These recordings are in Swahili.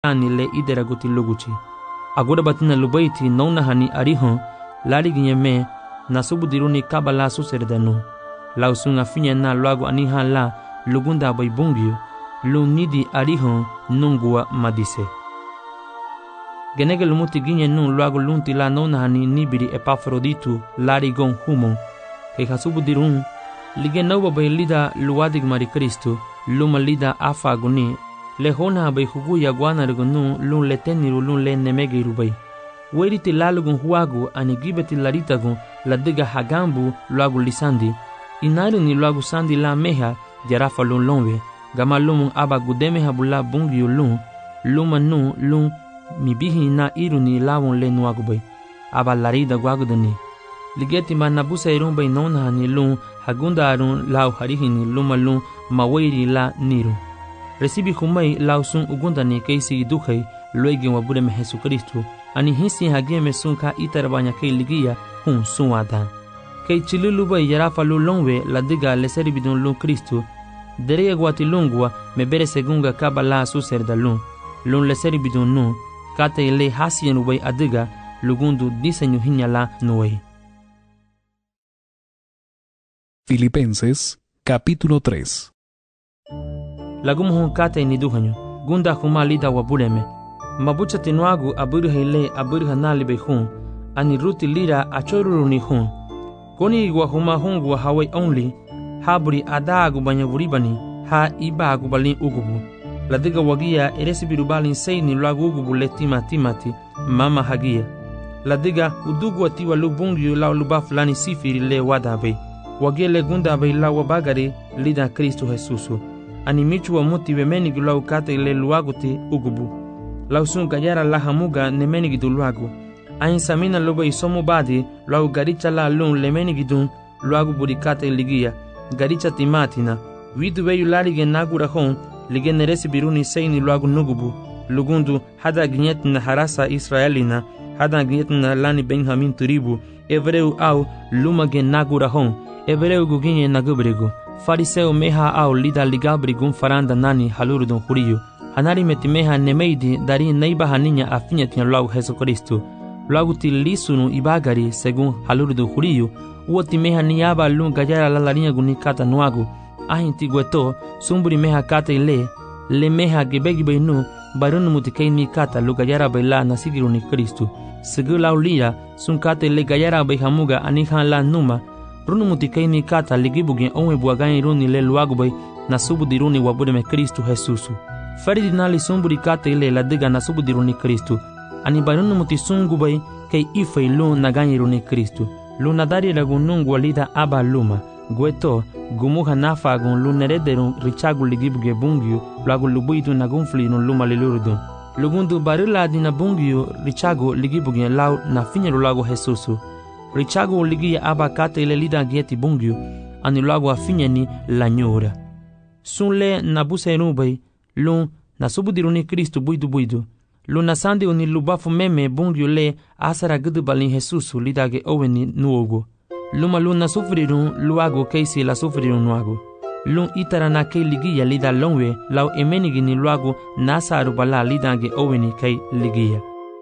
ani le idera guti luguchi. Agora batina lubaiti nona hani arihon lari ginyeme na subudiruni kabala suserdanu. Lausunga finya na luagu aniha la lugunda bai bungio lunidi arihon nungua madise. Genege lumuti ginye nun luagu lunti la nona hani nibiri Epafroditu lari gon humo ke hasubudirun lige nauba bai lida luadig mari Kristo luma lida afa guni lehona bai huguya guana regonu lun leteniru lun le nemegiru bai. Weriti lalugun huagu ani gibeti laritagun ladiga hagambu luagu lisandi. Inari ni luagu sandi la meha jarafa lun lonwe. Gama lumun aba gudemeha bula bungiu lun. Luma nu lun mibihi na iru ni lawon le nuagu bai. Aba larida guagudani. Ligeti ma nabusa irun bai nona ni lun hagunda arun lau harihini luma lun mawairi la niru. Recibi humai lau sun ugundani keisi dukhai luegin wabureme Jesucristo. Ani hisi hageme sun ka itarabanya kei ligia hun sun adan. Kei chilulu bai jarafa lu longwe ladiga leseri bidun lun Kristo. Dereye guati lungwa mebere segunga kabala suserda lun. Lun leseri bidun nu kate ile hasien ubai adiga lugundu diseño hinyala nuei. Filipenses capítulo 3. Lagumuhun kate ni duhanyo gunda huma lida wabureme. Mabucha tinuagu aburha ile aburha nalibe hun ani ruti lira achoruru ni hun. Koni igwa huma hungwa hawai only haburi adagu banyaburibani ha ibagu balin ugubu. Ladiga wagia eresibiru balin seini luagu ugubu le timati mama hagia. Ladiga udugu atiwa lubungiu lau luba fulani sifiri le wadabe. Wagia le gunda bai lau wabagari lida Kristo Jesusu. Ani michu wa muti wemenigi lau kate le luaguti ugubu. Lau sun gayara la hamuga nemenigi du luagu. Ain samina loba isomu badi lau garicha la lun lemenigi dun luagu burikate ligia. Garicha timatina. Widu weyu lalige nagura hon lige neresi biruni seini luagu nugubu. Lugundu hada gnyetna harasa Israelina. Hada gnyetna lani Benjamin turibu. Evreu au lumage nagura hon. Evreu guginye nagubrigu. Fariseu meha au lida ligabrigun faranda nani halurudun huriyu. Hanari metimeha nemeidi dari neiba haninya afinyetinya luagu Jesucristo. Luagu tilisunu ibagari segun halurudu huriyu. Uoti meha niyaba lun gayara lalarinya gunikata nuagu. Ahinti gueto sumburi meha kata ile. Le meha gebegi bainu barunu mutikei ni kata lu gayara baila nasigiru ni Kristo. Segu lau lira sun kata ile gayara baihamuga anihan la numa. Runu mutikei ni kata ligibugin onwe buagani runi le luagu bai nasubudiruni wabureme Kristo Jesusu. Faridi nali sumburi kata ile ladiga nasubudiruni Kristo. Ani barunu mutisungu bai kei ifei lu naganyiruni Kristo. Lu nadari lagunungu walida aba luma. Gueto gumuha nafagun lu nerederun richagu ligibuge bungiu luagu lubuidu nagunflinu luma lilurudun. Lugundu barila dina bungiu richagu ligibuge lau na finyeru luagu Jesusu. Richagu ligia aba kata ile lida gieti bungiu ani luagu afinyeni la nyura. Sunle nabusa enubai lu nasubudiruni Kristo buidu. Lu nasandi uni lubafu meme bungiu le asara gudu balin Jesusu lidage oweni nuogu. Luma lu nasufrirun luagu keisi la sufrirun nuagu. Lun itara na kei ligia lida longwe lau emenigi ni luagu nasaru bala lidage oweni kei ligia.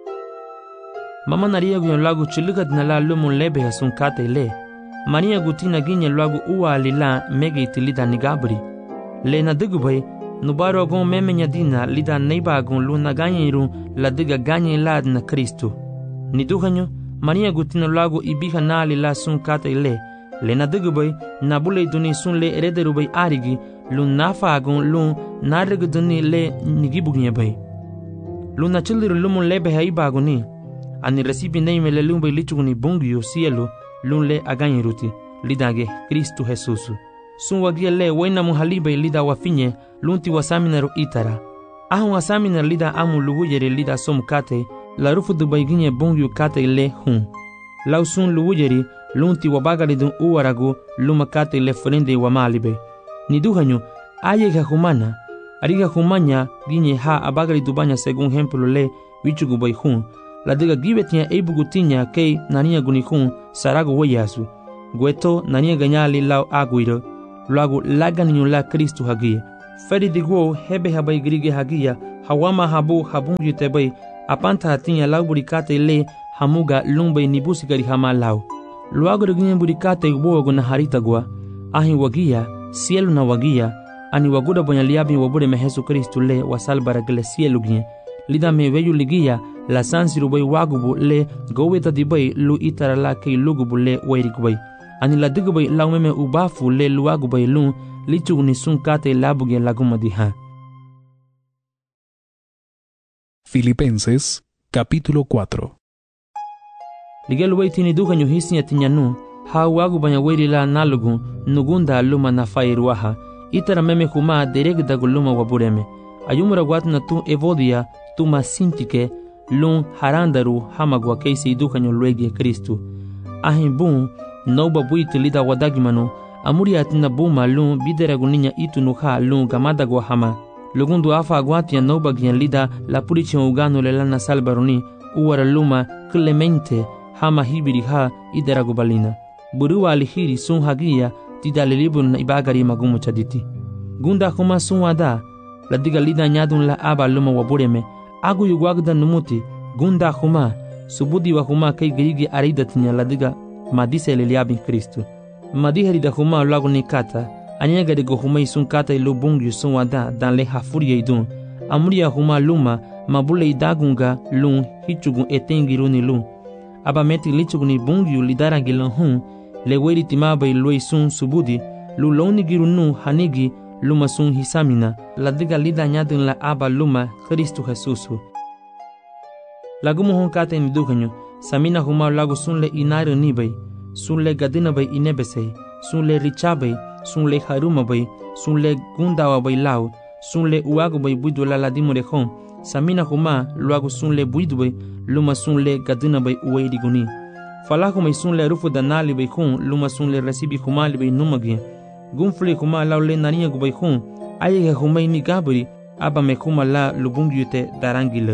Mama naria guyon luagu chiligat na la lumun lebe hasun kate le. Maria gutina ginye luagu uwa lila mege itilida nigabri. Le na digubay nubaro gon memenya dina lida neiba gon lu na ganyirun la diga ganye lad na Kristo. Niduhanyo Maria gutina luagu ibiha na lila sun kate le na digubay nabule duni sun le erederubay arigi lu nafa agun lu nariguduni le nigibugnye bay. Lu na chiliru lumun lebe haiba aguni. Ani recibi neime le lumbay lichuguni bungiyo cielo lun le aganyiruti lidage Kristo Jesusu. Sun wagia le wena muhalibay lida wafinye lunti wasaminaru itara. Ahun wasamina lida amu luwuyere lida somu kate la rufu dubay ginye bungiyo kate le hun. Lau sun luwuyeri lunti wabagari dun uwaragu luma kate le frende wamalibe. Niduhanyo ayega humana ariga humanya ginye ha abagari dubanya segun hemplo le wichugubay hun. La diga gibetinya ebugutinya kei nania gunikun sarago wayasu. Gueto nania ganyali lau aguiro. Luagu laganinyun la Kristo hagie. Feri digwo hebe habai grige hagia hawama habu habungi tebei apanta hatinya lau burikate le hamuga lumbai nibusi gari hama lau. Luago de burikate ubogo na harita gua ahi wagia cielo na wagia ani waguda bonya liabi wabure me Jesu Kristu le wasalbara gele cielo gien lida me veyu ligia la sansi rubai wagubu le goweta dibai lu itara la kei lugubu le wairigubai ani la digubai laumeme ubafu le luagubai lu lichu ni sun kate labuge lagumadiha. Filipenses capítulo 4. Ligel waitini duka nyuhisi tinyanu ha wagu banya wairi la nalugu nugunda luma na fairuaha itara meme kuma dereg daguluma wabureme ayumura watna tu evodia tu masintike lun harandaru hamagwa keisi duka nyolwegi Kristu ahin bun noba buiti lida wadagimano amuri atina buma lun bideraguninha itu nuha lun gamadagwa hama lugundu afa agwatia noba gian lida la purichi ugano le lana salbaroni uwara luma Clemente hama hibiri ha ideragubalina buruwa alihiri sun hagia tidalilibu na ibagari magumu chaditi gunda kuma sun wada la diga lida nyadun la aba luma wabureme agu yugwagda numuti gunda kuma subudi wa kuma kai gerigi aridatinya la diga madise liliabi Kristu madiheri da kuma lagu nikata anyega de gohuma sun kata ilu bungu sun wada dan le hafuria idun amuria huma luma mabule idagunga lun hichugun etengiruni lun abameti lichuguni bungu lidarangilon hun le weri timaba iloi sun subudi luloni girunu hanigi luma sun hisamina la diga lida nyadun la aba luma Kristu Jesusu lagumu hun kata nidukanyo samina huma lagu sun le inaru nibai sun le gadina bai inebesei sun le richabai sun le haruma bai sun le gundawa bai lau sun le uago bai buidu la ladimo de hon samina huma luago sun le buidu bai luma sun le gadina bai uweidi guni falaku mai sun le rufu danali bai hun luma sun le resibi huma li bai numagi gunfli huma lau le nania gu bai hun ayega huma ni gabri aba me huma la lubungyute darangile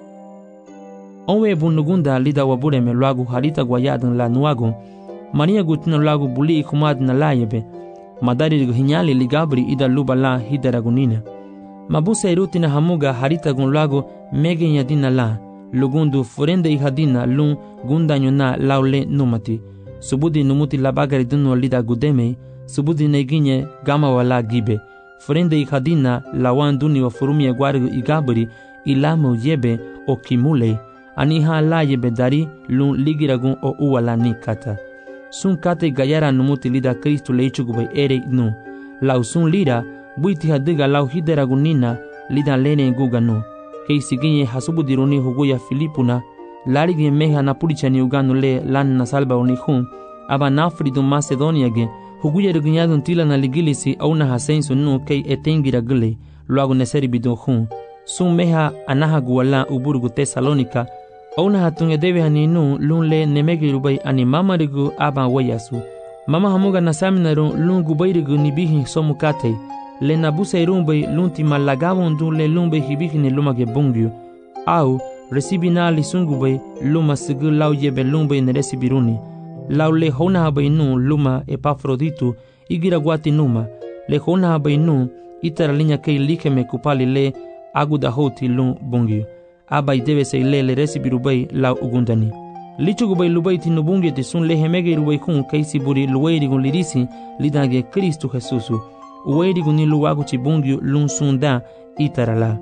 onwe bunugunda lida wabure me luago harita guayadan la nuago Maria gutina lagu buli kumad na layebe madari hinyali ligabri ida luba la hidaragunina mabusa irutina hamuga harita gun lagu mege nyadina la lugundu furende ihadina lun gundanyo na laule numati subudi numuti labagari dunu lida gudeme subudi neginye gama wala gibe furende ihadina lawan duni wa furumia gwarigu igabri ilamu yebe o kimule aniha la yebe dari lun ligiragun o uwala nikata sun kate gayara numuti lida Kristu leichugubai ere nu lau sun lira buiti hadiga lau hideragunina lida lene guganu kei siginye hasubudiruni huguya Filipuna larigi meha na pulichani uganu le lan na salba unihun aba nafridu Macedonia ge huguya rugunyadun tila na ligilisi au na hasensu nu kei etengira gule luagu neseri bidun hun sun meha anaha guwala uburgu Tesalonika Ona hatunge debe haninu lun le nemegi rubai ani mama rigu aba wayasu. Mama hamuga nasamina lun gubai rigu nibihi somukate. Le nabusa irumbai lunti malagavon dun le lumbai hibihi ni lumage bungyu. Au resibina li sungubai luma sigu lau yebe lumbai ne resibiruni. Lau le hona habai nu luma Epafroditu igira guati numa. Le hona habai nu itara linya kei likeme kupali le aguda hoti lun bungyu. Abai debe se le resibirubai la ugundani lichugubai lubai tinubungi te sun le hemege rubai kun kaisi buri luweiri gun lirisi lidage Kristu Jesusu uweiri gun luwagu chibungi lun sunda itarala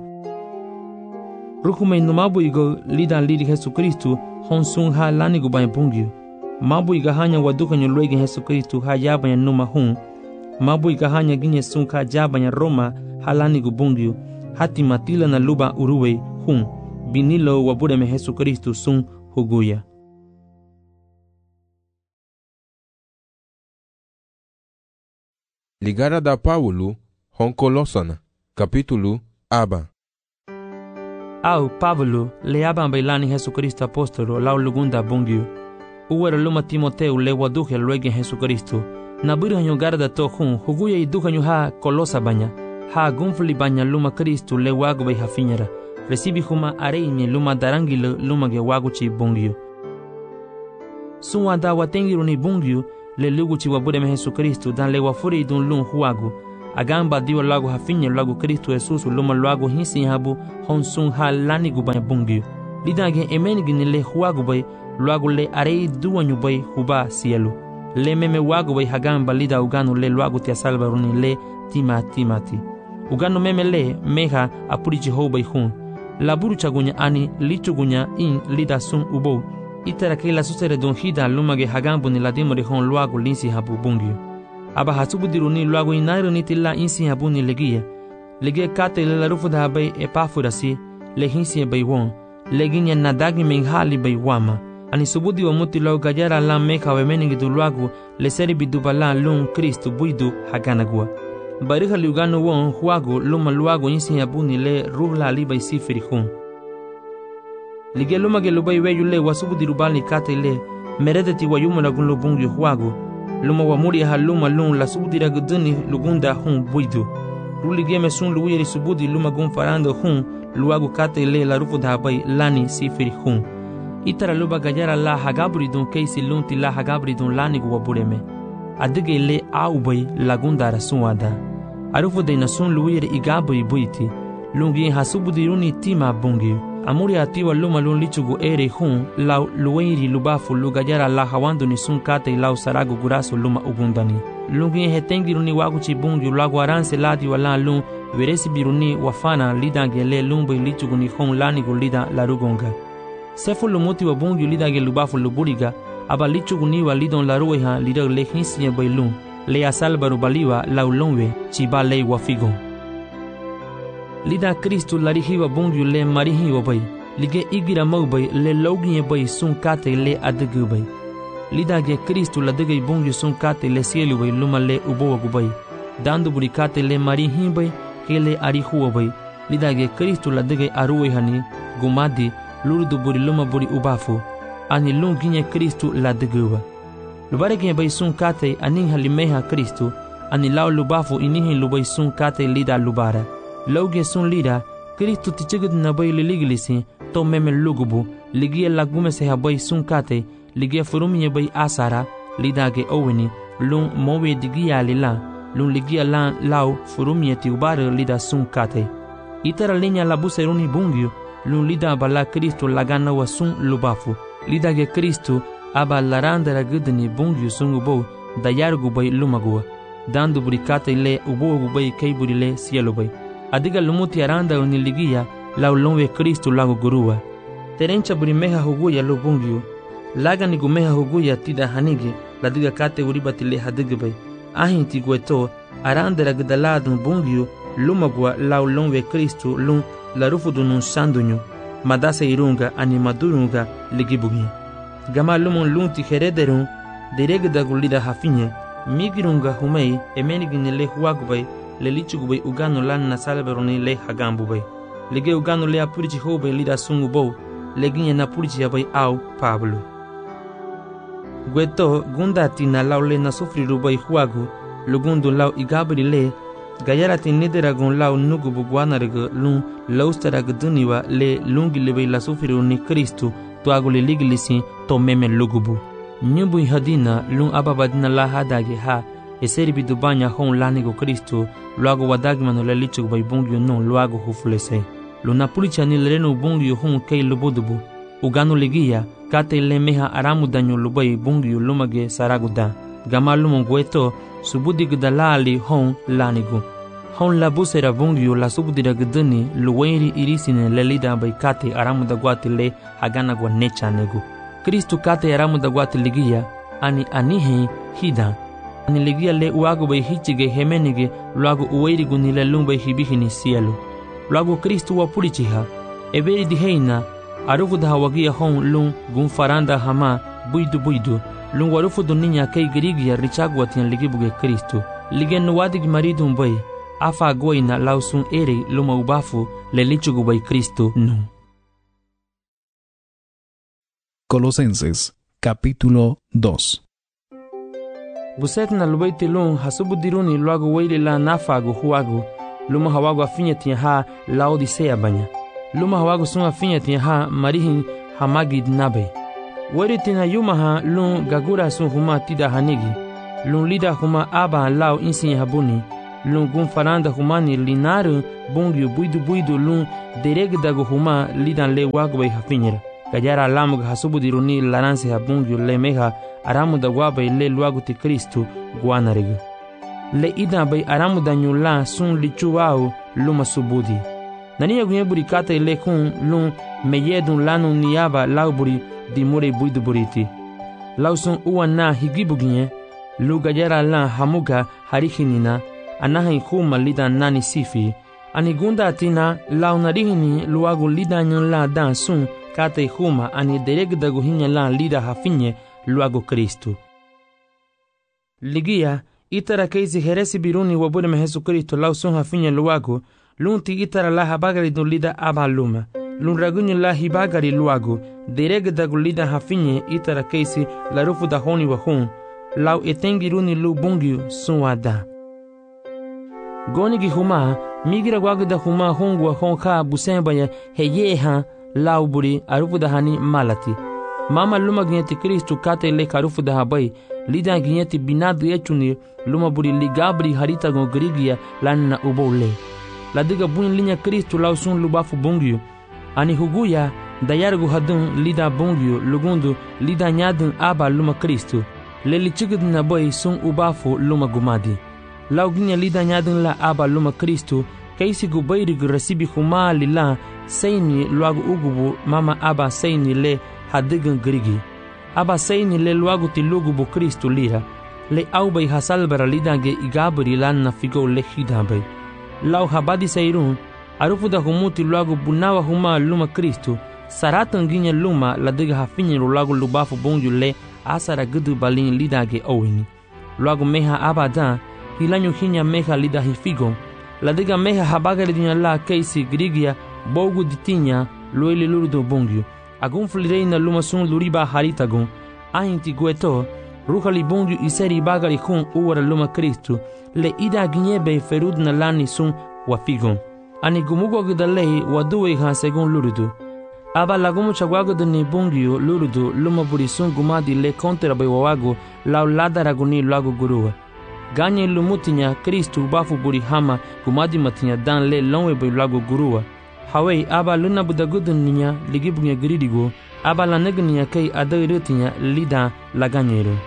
rukumai numabu igo lidan liri Jesu Kristu hon sun ha lani gubai bungi mabu iga hanya waduka nyuluegi Jesu Kristu ha yabanya numa hun mabu iga hanya ginye sun ka jabanya Roma ha lani gubungi hati matila na luba uruwe hun binilo wabureme Jesu Kristu sun huguya. Ligara da Paulo hon Kolosana capítulo aba. Au Paulo le aban bailani Jesu Kristu apostolo lau lugunda bungiu. Uwera luma Timoteu le waduhe luegi Jesu Kristu. Nabiru hanyo garda to hun huguya iduha nyo ha Kolosa banya. Ha gunfli banya luma Kristu le wagu bai hafinyara. Resibi huma areimi luma darangilo luma ge waguchi bungyu. Sunwa da watengiru ni bungyu le luguchi wabudeme Jesu Kristu dan le wafuri idun lun huagu. agamba diwa lagu hafinye lagu Kristo Jesus luma lagu hinsi habu hon sun halani gubanya bungi lidage emenigi ni le huagu bay lagu le arei duwanyu bay huba cielo le meme wagu bay hagamba lida uganu le lagu tia salvaruni le timati uganu meme le meha apuri Jehovah hun laburu chagunya ani lichugunya in lida sun ubo itara ke la susere don hida lumage hagambu ni ladimo de hon lagu linsi habu bungi aba hasubu diruni lagu inairo ni tilla insi habu ni legie kate le la rufu da bay Epafurasi le hinsi bay won leginya nadagi menghali bay wama ani subudi wa muti lau gajara la meka we meningi du lagu le seri bidubala lun Kristo buidu haganagua bariha liugano won huagu luma luagu insi habu ni le ruhla li bay sifiri hun lige luma ge lubay weyu le wasubu dirubali kate le meredeti wa yuma lagun lubungi huagu luma wa muri haluma lun la subudira guduni lugunda hun buidu luligeme sun luwiri subudi luma gun farando hun luagu kate le la rufu dhabai lani sifiri hun itara luba gajara la hagabri dun keisi lunti la hagabri dun lani guwa bureme adige le aubay lagunda rasuada arufu de na sun luwiri igabri buiti lungi hasubudi runi tima bungi amuri atiwa luma lun lichugu ere hun la luwiri lubafu lugajara la hawandu ni sun kate lau saragu gurasu luma ugundani lungi hetengi runi wagu chibungi lagu aranse ladi wala lun veresi biruni wafana lidange le lumbu lichugu ni hun lani gulida la rugonga sefu lumuti wa bungi lidange lubafu luburiga aba lichugu ni wa lidon la rueha lidag le hinsiye bailun le asalbaru baliwa la ulonwe chiba le wafigon lida Kristo larihiwa bungi le marihiwa bay lige igira maubay le logiye bay sun kate le adegu bay lidage Kristo la degay bungi sun kate le cielo bay luma le ubowagu bay dandu buri kate le marihi bay kele arihuwa bay lidage Kristo la degay aruwe hani gumadi lurdu buri luma buri ubafu ani lunginye Kristo la deguwa lubarege bay sun kate anin halimeha Kristo ani lao lubafu inihi lubay sun kate lida lubara lauge sun lida Kristo tichigid na bay liligilisi to meme lugubu ligie lagume se habay sun kate ligie furumiye bay asara lidage oweni lun mowe digia lila lun ligia lan lau furumiye ti ubare lida sun kate itara linya labu seruni bungyu lun lida bala Kristo lagana wa sun lubafu lidage Kristo aba larandara gudni bungyu sun ubo dayargu bay lumagua dandu burikate le ubo bay kayburi le cielo bay adiga lumuti aranda uniligia la ulonwe Kristo lago gurua terencha burimeha huguya lubungyu laga ni gumeha huguya tida hanige ladiga kate uribati le hadigbe ahinti gweto aranda ragdaladun bungyu lumagwa la ulonwe Kristo lun la rufudunun sandunyu madase irunga ani madurunga ligibugi gama lumun lunti herederun deregda gulida hafinye migirunga humei emenigine le huagbay le lichugubay ugano lan na salberoni le hagambubay lege ugano le apurichi hobay lida sungubo leginye na purichi yabay au Pablo gweto gundati na laule na sufrirubay huagu lugundu lau igabri le gayarati nideragun lau nugubu guanarga lun laustaragduniwa le lungi lebay la sufriruni Kristo tuagule ligilisi to meme lugubu nyubu hadina lun ababadina la hadage ha eseri bidubanya hon lanigo Kristo luago wadagmano le lichug bay bungyo non luago hufulese luna pulicha ni lereno bungyo hon kay lubudubu ugano legia kate le meha aramu danyo lubay bungyo lumage saraguda gamalu mongweto subudi gdalali hon lanigo hon labusera bungyo la subudira gdani luweri irisine le lida bay kate aramu dagwati le hagana gwa necha nego Kristo kate aramu dagwati legia ani anihe hida ani legia le uago bay hichige hemenige luago uweirigu ni le lumbay hibihini cielo luago Kristo wa pulichiha eberi diheina arufu da hawagia hon lun gun faranda hama buidu lun warufu duninya kay girigia richagwa tian ligibuge Kristo ligen wadig maridu mbay afa goina lausun ere luma ubafu le lichugu bay Kristo no. Colosenses capítulo 2. Buset na lubaiti lun hasubu diruni luago weili la nafagu huagu luma hawagu afinyati ha la odisea banya luma hawagu sun afinyati ha marihin hamagid nabe weritina yuma ha lun gagura sun huma tida hanigi lun lida huma aba lao insin habuni lun gun faranda humani linaru bungyu buidu lun deregdago huma lidan le wagbay hafinyera gayara lamug hasubudiruni laranse ha bungyu le meha aramuda wabay le luagu ti Kristu guanareg le ida bay aramuda nyula sun lichuau luma subudi nani agunye burikata le kun lun meyedun lanu niaba lauburi di mure buidu buriti lausun uwana higibuginye lu gayara la hamuga harihinina anahan kuma lidan nani sifi ani gunda tina launarihini luagu lidan la dan sun kate huma ani deregdagu hinya la lida hafinye luagu Kristu ligia itara keisi heresi biruni wabudeme Jesu Kristo lausun hafinye luagu lunti itara la habagari dun lida abaluma lun ragunye la hibagari luagu deregdagu lida hafinye itara keisi la rufu da honi wahun lau etengiruni lu bungyu sunwada gonigi huma migira wagda huma hongwa honka busembaya heyeha lauburi arufuda hani malati mama luma gnyeti Kristu kate le karufuda habai lida gnyeti binadu echuni luma buri ligabri harita gongrigia lanna ubole ladiga buin linya Kristu lausun lubafu bungyu ani huguya dayargu hadun lida bungyu lugundu lida nyadun aba luma Kristu leli chigudna boy sun ubafu luma gumadi lauginya lida nyadun la aba luma Kristu kaisi gubayrig rasibi huma lila seini luagu ugubu mama aba seini le hadigan grigi aba seini le luagu ti lugubu Kristu lira le aubay hasalbara lidange igabri lanna figo le hidabay lau habadi seirun arufuda humuti luagu bunawa huma luma Kristu saratan ginya luma ladiga hafinye luagu lubafu bongyu le asara gudu balin lidage owini luagu meha abadan hilanyu hinya meha lida hifigo ladiga meha habagari dinya la keisi grigia bogu ditinya loele lurdo bongyu agun flireina luma sun luriba haritagun ainti gueto ruhali bongyu iseri bagari kun uwara luma Kristu le ida ginyebe ferudna lani sun wafigon ani gumugo gudalei waduwe ha segun lurudu aba lagumu chagwago ni bongyu lurudu luma buri sun gumadi le kontera bay wawago lau ladaraguni lagu guruwa ganye lumutinya Kristu bafu buri hama gumadi matinya dan le lonwe bay lagu guruwa hawai aba luna budagudun ninya ligibunya giridigo aba lanegniya kai adairutinya lida laganyero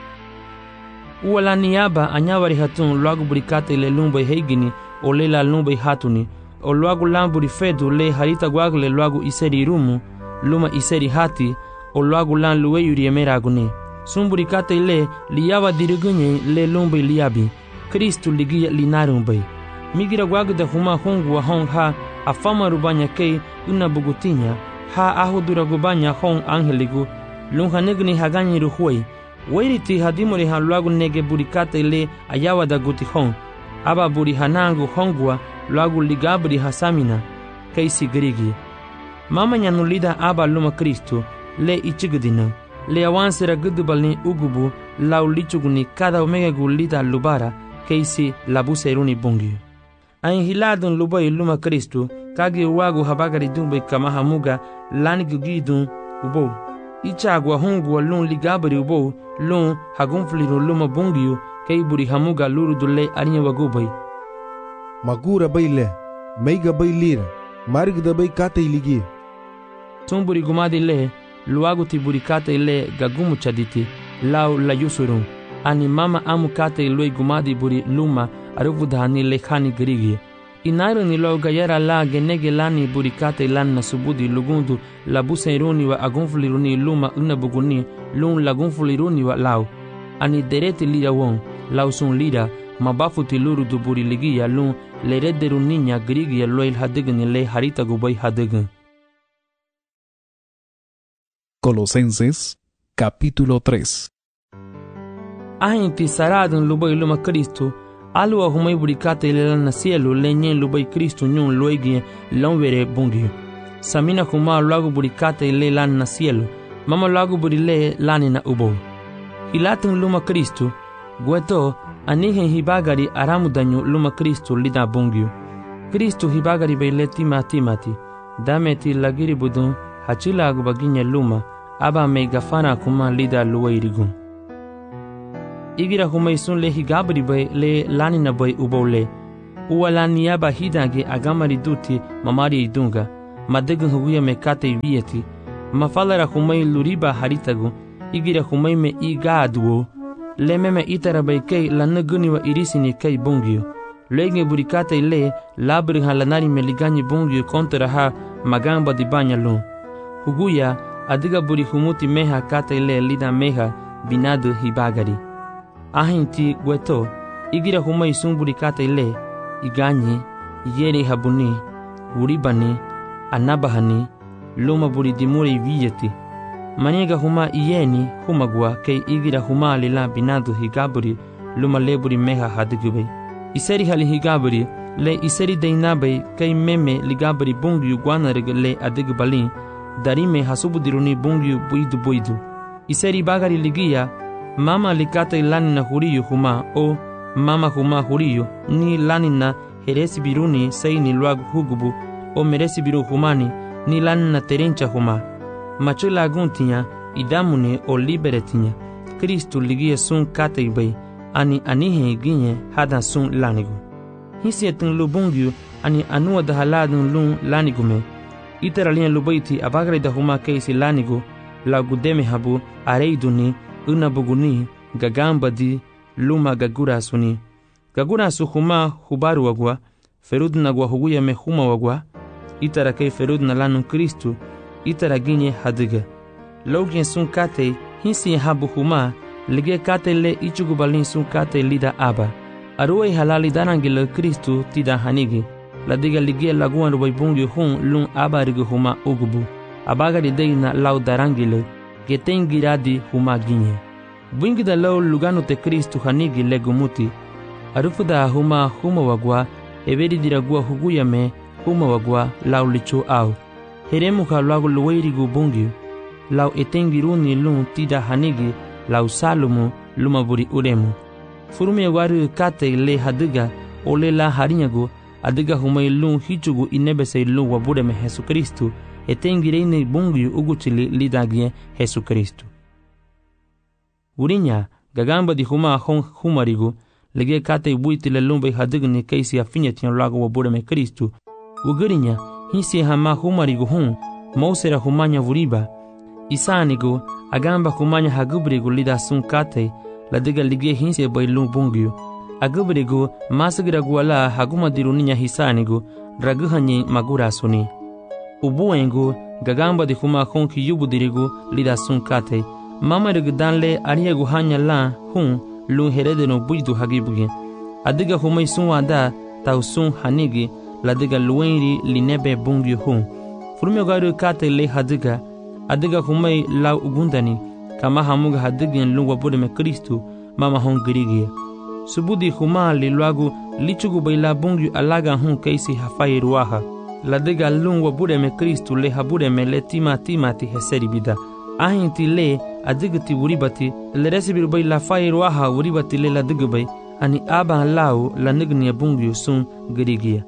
uwala niyaba anyawari hatun lagu burikate le lumbai heigini o le la lumbai hatuni o lagu lamburi fedu le harita gwagle lagu iseri rumu luma iseri hati o lagu lan luweyuri emeraguni sumburikate le liyawa dirigunye le lumbai liyabi Kristu ligia linarumbai migira gwagda huma hongu wa hong ha afama rubanya kei una bugutinya ha ahudura gubanya hong angeligu lunha negni haganyi ruhuai wairiti hadimori ha luagu nege burikate le ayawa da guti hong aba buri hanangu hongwa luagu ligabri hasamina keisi grigi mama nyanulida aba luma Kristu le ichigudina le awansera gudubalni ugubu lau lichuguni kada omega gulida lubara keisi labuseruni bungi ain hiladun lubai luma Kristu kagi wagu habagari dumbe kama hamuga lani gugidun ubo ichagwa hongwa lun ligabri ubo lun hagunfliru luma bungiyu kei buri hamuga lurudule arinya wagubai magura baile meiga bailira marigda bai kate iligi tumburi gumadi le luagu ti buri kate le gagumu chaditi lau la yusurun ani mama amu kate loi gumadi buri luma aruvudhani le khani grigi inaru ni lo gayara la genege lani buri kate lanna subudi lugundu la buseruni wa agunfliruni luma unabuguni lun lagunfliruni wa lau ani dereti lira won lau sun lira mabafu tiluru du buri ligia lun le rederu niña grigi loil hadigni le harita gubai hadign. Colosenses capítulo 3. Ainti saradun lubai luma Kristu alu ahumai burikate le lana cielo le nyen lubai Kristu nyun loigi lonvere bungi samina kuma lagu burikate le lana cielo mama lagu buri le lanina ubo hilatun luma Kristu gueto anihen hibagari aramudanyu luma Kristu lida bungi Kristu hibagari baile timati dameti lagiri budun hachila agubaginya luma aba me gafana kuma lida luwairigun igira humay sun le higabri bay le lanina bay ubole uwalania ba hidange agamari duti mamari idunga madega huguya me kate vieti mafalara humay luriba haritagu igira humay me igaduo le meme itara bay kay lanaguni wa irisini kay bungio lege burikate le labri halanari me ligani bungio kontra ha magamba di banyalun huguya adiga buri humuti meha kate le lida meha binadu hibagari ahinti gweto igira humay sun burikate le iganyi yeri habuni uribani anabahani luma buri dimuri viyeti maniga huma iyeni humagwa kay igira huma lila binadu higaburi luma leburi meha hadigube iseri hali higaburi le iseri deinabe kay meme ligaburi bungu guanareg le adigbalin darime hasubudiruni bungu buidu iseri bagari ligia mama likata lanina huriyo huma o mama huma huriyo ni lanina heresi biruni seini luagu hugubu o meresi biru humani ni lanina terencha huma macho laguntinya idamune o liberetinya Kristu ligia sun kate bay ani anihe ginye hada sun lanigu hisietun lubungyu ani anua da haladun lun lanigume iteralien lubaiti abagre da huma keisi lanigu lagudeme habu areiduni unabuguni gagamba di luma gagura su huma hubaru wagwa ferudna gwa huguya me huma wagwa itara kay ferudna lanun Kristu itara ginye hadiga logien sun kate hisi habu huma lige kate le ichugubalin sun kate lida aba aruai halali danangile Kristu tida hanigi ladiga lige laguan rubai bungi hun lun aba rigu huma ugubu abagari deina lau darangile getengiradi huma ginye bungi da lau lugano te Kristu hanigi legumuti arufuda huma wagwa eberi diragua huguyame huma wagwa lau licho au heremu ka lagu luwairigu bungi lau etengiruni lun tida hanigi lau salumu lumaburi uremu furume waru kate le hadiga ole la harinyagu adiga humay lun hichugu inebese lun wabureme Jesu Kristu etengireine bungi uguchili lidagie Jesu Kristu urinya gagamba di huma humarigu lege kate buitile lumbe hadigni keisi afinyetian lagu wabureme Kristu ugurinya hisi hama humarigu hun mausera humanya vuriba isanigu agamba humanya hagubrigu lida sun kate ladiga lige hinsi bailun bungiu agubrigu masigira guala haguma diruninya hisanigu draguhanyi magura suni ubuengu gagamba di huma honki yubudirigu lida sun kate mamarigu danle ariegu hanya la hun lun heredeno buidu hagibugi adiga humay sun wada tau sun hanigi ladiga luenri linebe bungiu hun furme garu kate le hadiga adiga humay lau ugundani kama hamuga hadigin lungwa budeme Kristu mama hon girigia subudi huma li luagu lichugu baila bungu alaga hun keisi hafai ruaha ladiga lungwa budeme Kristu le habudeme le timati heseri bida ahinti le adigati uribati le resibiru baila fai ruaha uribati le ladigubay ani aba lau la nignia bungu sun girigia.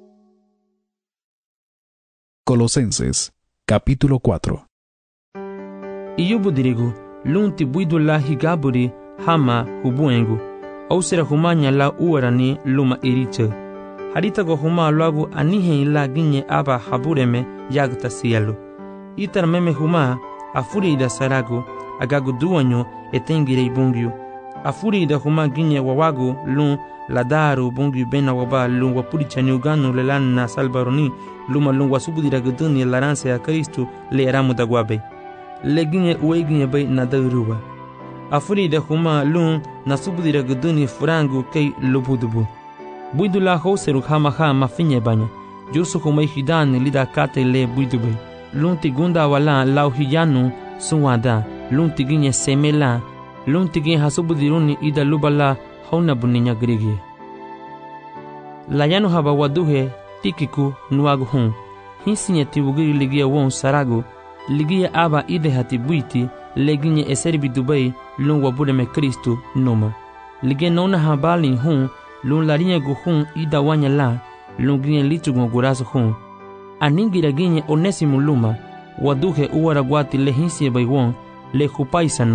Colosenses capítulo 4. Iyubudirigu lunti buidu la higaburi hama hubuengu ausera humanya la uarani luma iriche haritago huma lagu anihe la ginye aba habureme yagta sielu itar meme huma afuri da saragu agagu duanyo etengire bungiu afuri da huma ginye wawagu lun ladaru bungiu bena waba lun wapuri chanyuganu lelanna salbaroni luma lun wasubudira guduni laranse ya Kristu le eramu dagwabe leginye ueginye bay nadaruba afuri da huma lun nasubudira guduni furangu kay lubudubu buidula hoseru hama mafinye banya jusu huma hidani lida kate le buidube lun tigunda wala lau hiyanu suwada lun tiginye semela lun tiginye hasubudiruni ida lubala hauna buninya grigi layanu haba waduhe tikiku nuagu hun hinsinye tibugiri ligia won saragu ligia aba ide hati buiti leginye eseribi dubai lun wabudeme Kristu numa ligia nona habali hun lun larinye gu hun ida wanya la lun ginye lichugu gurasu hun aningira ginye onesimu luma waduhe uwara guati le hinsie bai won le hupaisano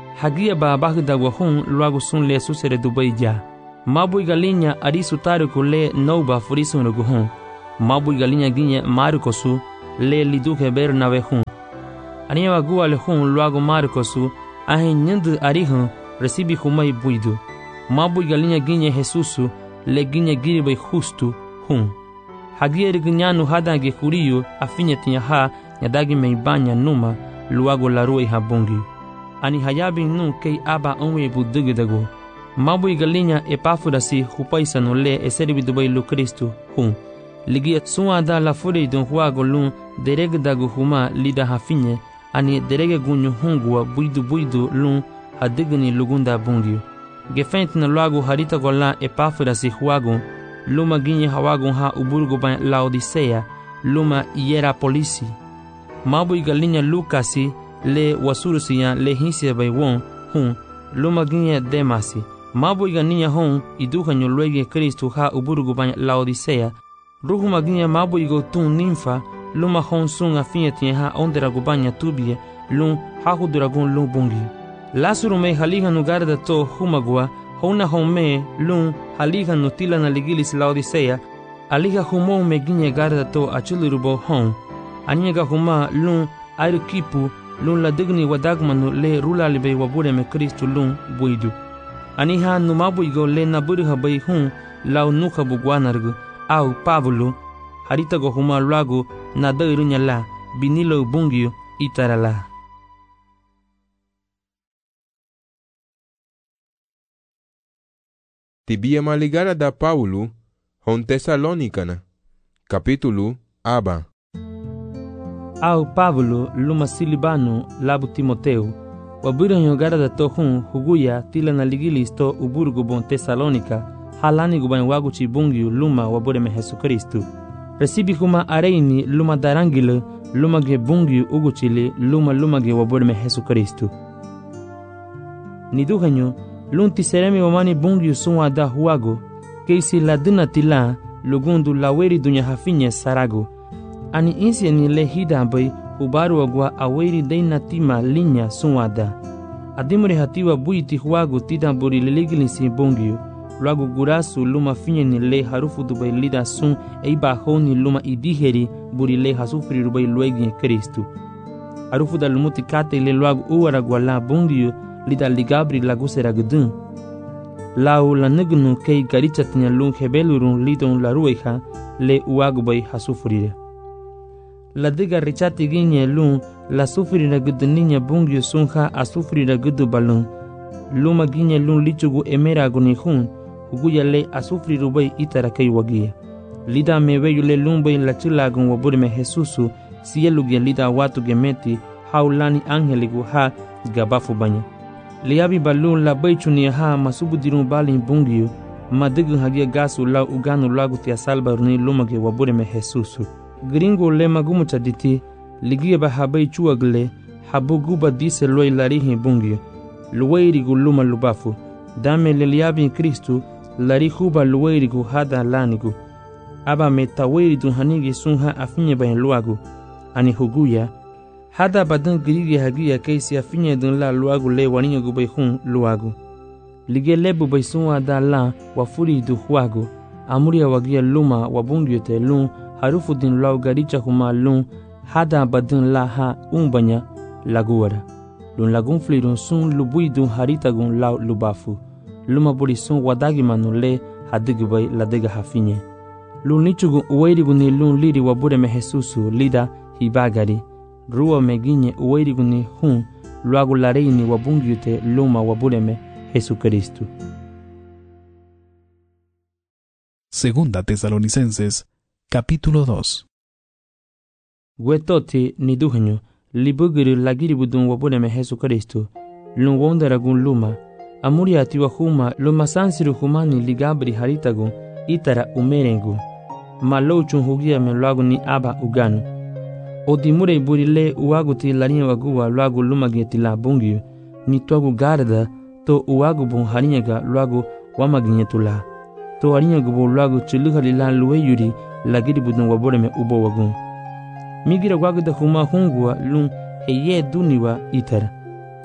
Hagia ba bahda wa hun luago sun le susere Dubai ja. Mabui galinha arisu taruku le nouba furisun rugu hun. Mabui galinha ginye marukosu le liduke Bernabe hun. Ania wagua le hun luago marukosu ahe nyandu arihun recibi humai buidu. Mabui galinha ginye Jesusu le ginye giribai justu hun. Hagia rignyanu hadange kuriyo afinya tinya ha nyadagi meibanya numa luago larue habungi. Ani hayabi nu kei aba onwe budugidago. Mabui galinha Epáfrasi hupaisa no le eseribi Dubai lu Cristo hun. Ligia suada la furei don huago lun deregdago huma lida hafinye ani derege gunyu hungua buidu lun hadigni lugunda bungi. Gefent na luago harita gola Epáfrasi huago luma ginye hawago ha uburgo ba Laodicea luma Hierapolisi. Mabui galinha Lucasi le wasurusiya le hinsia bai won hun luma ginye Demasi. Mabui galinha hon iduhanyo luege Cristo ha uburgo ba Laodicea. Ruhuma ginye mabui go tun ninfa luma hon sun afinha tinha ha ondera gubanya tubie lun hahu dragon lun bungi. Lasuru me haliga no garda to humagua hona home lun haliga no tila na ligilis Laodicea aliga humo me ginye garda to achulurubo hon aniga huma lun airukipu lun la digni wadagmanu le rula libe wabure me Cristo lun buidu aniha no mabuigo le naburha bai hun lau nuka bugwanargu au Pablo harita go huma luago na dairunya la binilo bungio itarala. Tibia maligara da Paulo hon Tesalonicana. Capítulo Aba. Au Pablo luma Silibano labu Timoteu waburanyo gara da tohun huguya tila na ligilis to uburgo bon Tesalonica halani guban wagu chibungyu luma wabure me Jesu Kristu. Recibi kuma areini luma darangile luma ge bungyu uguchile luma ge wabure me Jesu Kristu. Niduhanyo lunti seremi wamani bungyu sunwa da huago keisi la dina tila lugundu laweri dunya hafinye sarago. Ani insia ni le hida bai hubaru wagwa aweri deina tima linya sunwa da. Adimure hatiwa buiti huago tida buri leligilisi bungyu. Luago gurasu luma finye ni le harufu dubai lida sun eiba honi luma idiheri buri le hasufri rubai luegi Kristu. Harufu da lumuti kate le luago uwaragwa la bungyu lida ligabri lagusera gudun. Lau la negnu kei garichatnya lung hebelurun lidon la rueha le uagu bai hasufrire. La diga richati ginye lung la sufrira guduninya bungyu sunha asufrira gudu balun. Luma ginye lung lichugu emera gunihun uguya le asufriru bai itara kei wagia. Lida meweyu le lung bai la chilagun wabure me Jesusu sielu ge lida watu gemeti haulani angeligu ha gabafu banya. Liabi balun la baichuni ha masubudirun balin bungyu madigu hagia gasu la uganu lagu tia salba runi lumage wabure me Jesusu. Gringo le magumu chaditi ligia ba habai chuagle habuguba dise loi larihi bungyu luweirigu luma lubafu dame le liabi Kristu larihuba luweirigu hada lanigu aba metaweiridu hanigi sunha afinye bain luagu ani huguya hada badan grigi hagia keisi afinye dun la luagu le waninyo gubay hun luagu. Lige lebu bay sunwa da la wafuri du huagu. Amuria wagia luma wabungyo te lun harufu din lau garicha huma lun hada badan la ha umbanya laguara. Lun lagun flirun sun lubui dun harita gun lau lubafu. Luma buri sun wadagi manu le hadigi bay ladega hafinye. Lun lichugu uweirigu ni lun liri wabure me Jesusu lida hibagari. Rua meginye uweiriguni hun luagu lareini wabungyute luma wabureme Jesu Kristu. Segunda Tesalonicenses, capítulo 2. Wetoti niduhanyo libugiri lagiribudun wabureme Jesu Kristu. Lun wondaragun luma amuria tiwa huma luma sansiru humani ligabri haritagun itara umerengu. Malouchun hugia me luagu ni aba uganu. Odimure burile uaguti larinya wagua luagu lumageti la bungyu ni togu garda to uagu bun harinyaga luagu wamaginyetula to harinyagu bu luagu chuluhali la luweyuri lagiri budun waboreme ubo wagun migira wagu da huma hungua lun heye duniwa itara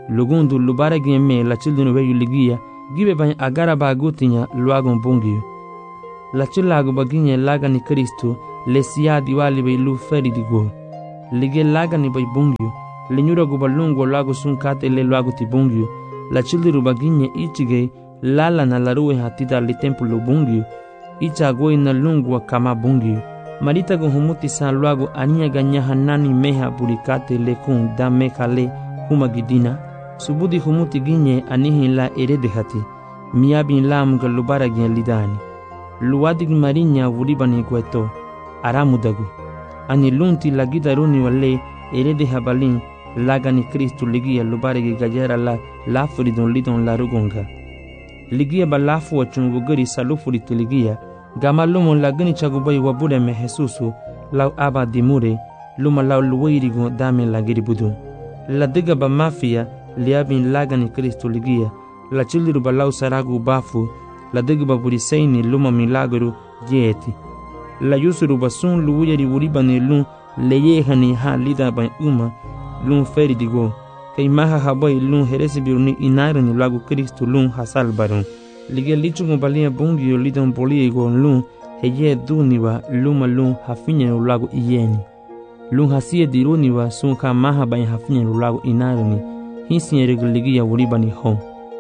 Lugundu lubara me la children we ligia gibe ban agara ba gutinya luagon bungio. La chilago baginye laga ni Kristo le sia diwali be lu feri digo. Lige laga ni bay bungio. Le nyura go balungo lago sunkate le luago ti bungio. La children baginye ichige lala na larue hatida li templo bungio. Icha goi na lungwa kama bungio. Marita go humuti san luago ania ganya hanani meha burikate le kun da mekale huma gidina. Subudi humuti ginye anihi la erede hati. Miabin lam ga lubara gien lidani. Luwadig marinya wulibani gueto. Aramudagu. Ani lunti la gidaruni wale erede habalin lagani Kristu ligia lubara gi gajera la furidon lidon la rugonga. Ligia balafu wa chungugari salufuriti ligia. Gamalumo lagani chagubai wabure me Jesusu lau aba dimure luma lau luwairigo dame lagiri budu. La diga ba mafia liabin lagani Kristu ligia. La chiliru ba lau saragu bafu. La diga ba buriseini luma milagru jieti. La yusuru ba sun luwiri wuribani lun leyehani ha lida ba lun feri digo. Kay maha habai lun heresi biruni inarani lagu Kristu lun hasal barun. Lige lichungo balia bungio lidon poliego lun heye duniwa luma lun hafinya lagu iyeni. Lun hasie diruniwa sunka maha bain hafinya lagu inarani. Hisi regaligia wuribani hon.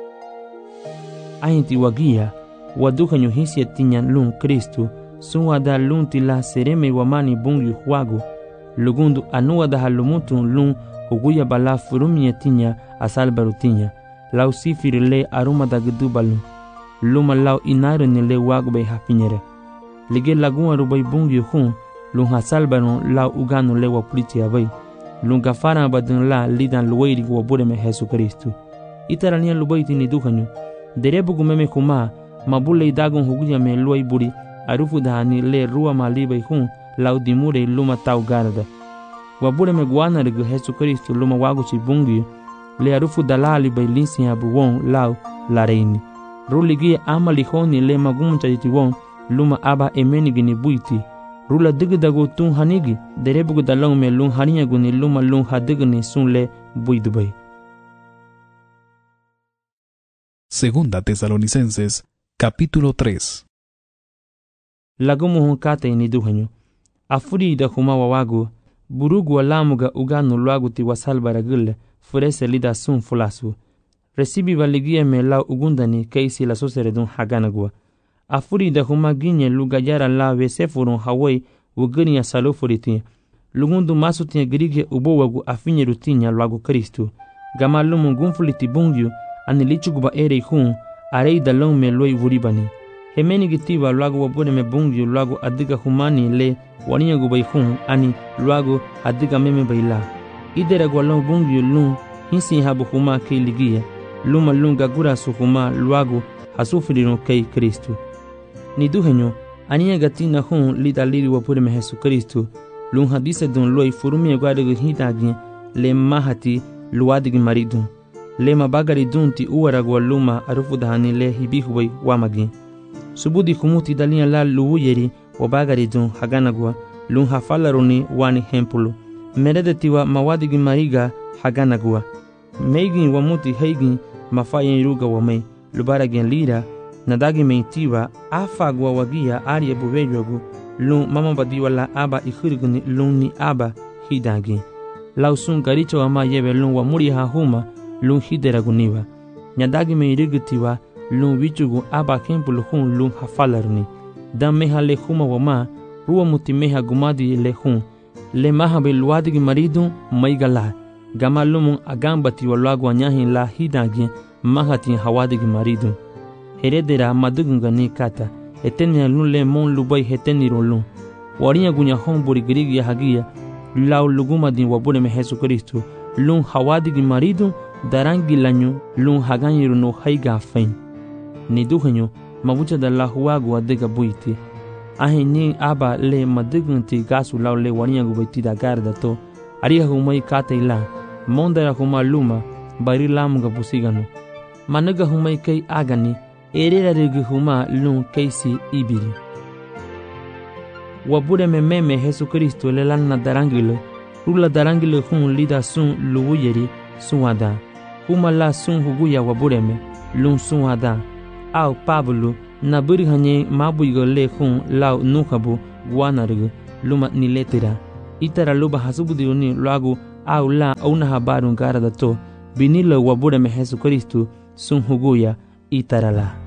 Ainti wagia wadukanyo hisi tinyan lun Kristu sunwa da lun tila sereme wamani bungio huago. Lugundu anuwa da halumutun lun huguya bala furumye tinya asal barutinya. Lau sifiri le aruma da gedubalun. Luma lau inaru ni le wago bay hafinyere. Lige lagun arubay bungyo hun lun hasal barun lau uganu le wapuliti abay. Lun gafara badun la lidan luwairi wabure me Jesu Kristu. Itarania lubaiti ni dukanyo. Derebugu meme kuma mabule idagun huguya me luwai buri arufu dahani le ruwa malibay hun lau dimure luma tau garda. Wabure me guana regu Jesu Kristu luma wago chi bungyo le arufu dalali bay linsi abuwon lau la reini. Ruligi amali honi le maguncha jitiwon luma aba emenigi ni buiti. Rula digidago tun hanigi derebugu dalong me lun haniyagu ni luma lun hadigi ni sun le buidubay. Segunda Tesalonicenses, capítulo 3. Lagumu hunkate ni duhanyo. Afuri da huma wawagu burugu walamuga uganu luagu ti wasalbara gule furese lida sun fulasu. Recibi valigia me lau ugundani keisi la soseredun haganagua. Afuri da huma ginye lugayara la vesefurun hawai ugania salofuriti. Lugundu masutia grige ubowagu afinye rutinya luagu Kristu. Gamalumu gunfuliti bungyu anilichuguba ere hun arei dalong me loi wuribani. Hemeni gitiba luagu wabune me bungyu luagu adiga humani le waniya gubai hun ani luagu adiga meme baila. Idera gwalong bungyu lun hinsi habu huma kei ligia. Luma lunga gura suhuma luagu hasufirino kei Kristu. Ni duhenyo aniya gatina hun lida liri wapure me Jesu Kristu. Lun hadise dun loi furumia guadegu hitagi le mahati luadigi maridun. Le mabagari dunti uwaragwa luma arufu dahani le hibihuwai wamagi. Subudi humuti dalia la luwuyeri wabagari dun haganagwa lun hafalaruni wani hempulu. Meredetiwa mawadigi mariga haganagwa. Meigin wamuti heigin mafayen iruga wamei lubaragin lira nadagi meitiwa afagwa wagia arie buwejogu lun mamabadiwa la aba ikhiriguni lun ni aba hidagi. Lausun garicho ama yebe lun wamuri hahuma lun hideraguniwa. Nyadagi meirigitiwa lun wichugu aba kempulu hun lun hafalaruni. Dan meha le huma wama ruwa muti meha gumadi le hun. Le maha be luadigi maridun maigala. Gama lumun agambati waluagu anyahin la hidagi mahati hawadigi maridun. Heredera madugunga ni kata. Etenia lun le mon lubai heteni rolun. Warinya gunya hon buri girigi hagia. Lau luguma din wabure me Jesu Kristu. Lun hawadigi maridun darangi lanyu lun haganyiru no haiga fain. Ni duhenyo mabucha da la huagu adiga buiti. Ahin ni aba le madugunti gasu lau le warinya gubaiti da garda to. Ariha humai kata ila. Mondara huma luma bari lamuga busigano. Managa humai kei agani erera rigi huma lun keisi ibiri. Wabure me meme Jesu Kristu le lanna darangilo. Rula darangilo hun lida sun luwuyeri suwada. huma la sun huguya wa bureme lun sun ada au Pablo na burhanye mabuigo le hun lau nukabu guanargu luma ni letera itara luba hasubudi lagu au la una habarun gara da to binilo wa bureme Jesucristo sun huguya itara la.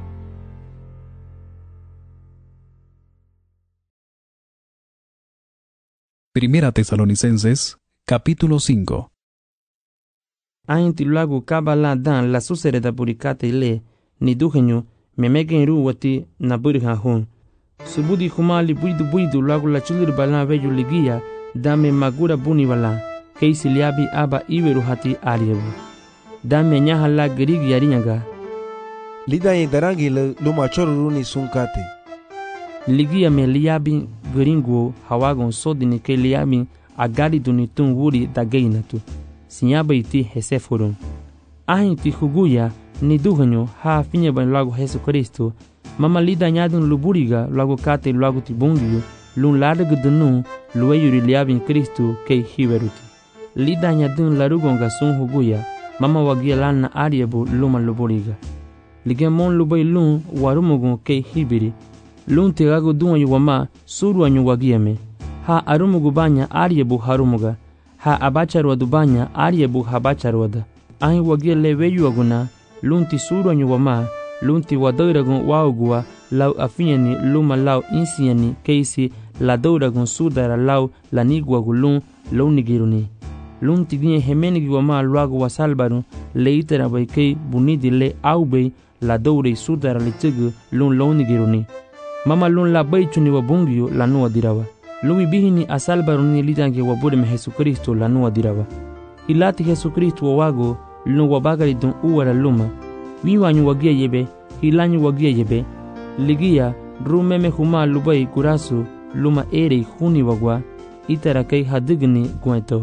Primera Tesalonicenses, capítulo 5. Ainti lagu kabala dan la susereda burikate le ni duhenyo memegen ruwati na burha hun subudi humali buidu lagu la chulir bala veju ligia dame magura buni bala keisi liabi aba iweru hati ariebu dame nyaha la gerigi yarinyaga lida ye darangi luma choruruni sunkate ligia me liabi geringo hawagon sodini ke liabi agari dunitun wuri dageinatu sinyaba iti heseforum ahinti huguya ni duhanyo ha finye ban lagu Jesucristo mama lida nyadun luburiga lagu kate lagu tibungiyo lun ladeg dunu lueyuri liabin Kristo kei hiveruti lida nyadun larugonga sun huguya mama wagia lana ariebu luma luburiga ligemon lubay lun warumugun kei hibiri lun tegago duanyu wama suruanyu wagieme ha arumugu banya ariebu harumuga ha abacharwadu banya ariebu habacharwada ahi wagia leweyu aguna lunti suruanyu wama lunti wadairagun waugua lau afinyani luma lau insiani keisi la dauragun sudara lau laniguagu lun launigiruni lunti ginye hemenigi wama luagu wasalbaru leitera bai kei bunidi le aubei la daurei sudara litigu lun launigiruni mama lun la baichuni wabungiyo lanua dirawa lumi bihini asalbaruni litange wabureme Jesucristo lanua dirawa ilati Jesucristo wawago lun wabagari dun uwara luma wiwanyu wagia yebe hilanyu wagia yebe ligia rumeme huma lubai kurasu luma erei huni wagwa itara kei hadigni gueto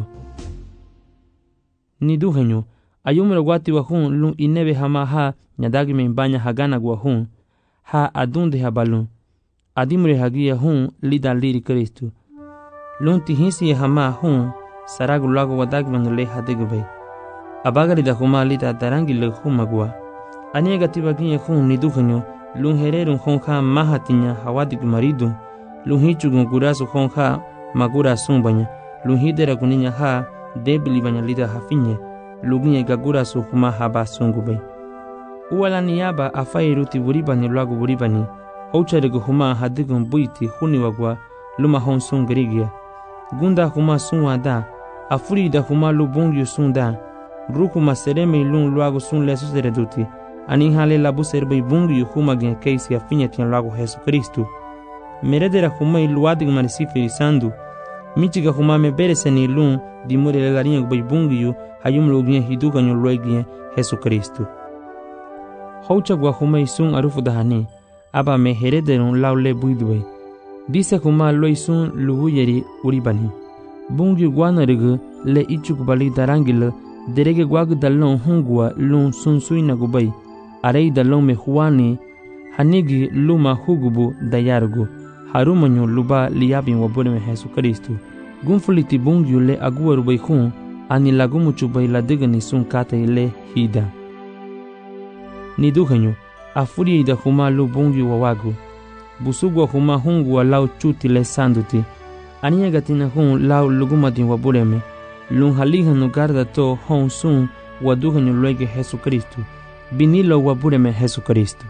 ni duhenyo ayumra wati wahun lun inebe hama ha nyadagime banya hagana guahun ha adunde habalun adimre hagia hun lida liri Kristo lun tihisi hama hun saragu lago wadagman le hadigbe abagari da huma lida darangi le humagwa aniega tibagiye hun ni duhenyo lun hererun hun ha mahatinya hawadig maridu lun hichugun gurasu hun ha magura sumbanya lun hidera kuninya ha debli banya lida hafinye luginye gagurasu huma haba sungube uwala niyaba afairuti buribani lagu buribani houcharegu huma hadigun buiti huni wagwa luma hon sungerigia gunda huma sunwada afurida huma lubungyu sunda rukuma sereme lun luago sun lesu sereduti ani hale labu serbe bungyu huma gen keisi afinya tian lago Jesucristo meredera huma iluadig manisiferi sandu michiga huma me bereseni lun dimure lelarinha bai bungyu hayum lugien hiduga nyo loigien Jesucristo houchagwa huma isun arufu dahani aba me herederun laule buidwe dise huma loisun luguyeri uribani bungyu guanarigu le ichuk bali darangil derege gwag dalon hungwa lun sunsuina gubai arei dalon me huani hanigi luma hugubu dayargu harumanyu luba liabin wabureme Jesucristo gunfuliti bungyu le aguaru bai hun ani lagumuchu bai ladigani sun kate le hida ni duhenyu afuri da huma lu bungyu wawagu busugwa huma hungwa lau chuti le sanduti aniya gatina hun lau lugumadin wabureme lun halihanu garda to hon sun waduhenyu luege Jesucristo binilo wabureme Jesucristo.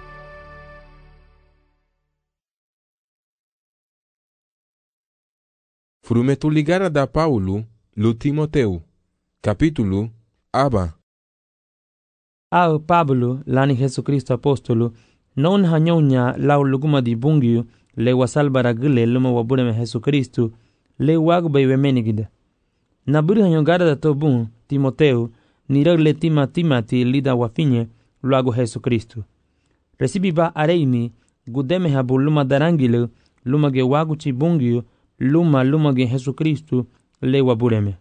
Frumetu ligara da Paulo lu Timoteu, capítulo Aba. Ao Pablo lani Jesucristo apostolo non hanyonya lau luguma di bungyu le wasalbara gile luma wabureme Jesucristo le wagbe wemenigida na buri hanyo garda to bun Timoteu niragle timati lida wafinye luago Jesucristo recibi ba areimi gudeme habu luma darangile luma ge wagu chi bungyu luma ge Jesucristo le wabureme